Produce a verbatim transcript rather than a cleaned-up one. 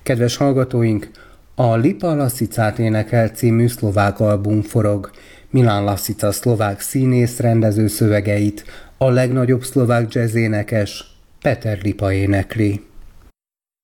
Kedves hallgatóink, a Lipa Lasicát énekel című szlovák album forog. Milan Lasica szlovák színész rendező szövegeit a legnagyobb szlovák jazz énekes Peter Lipa énekli.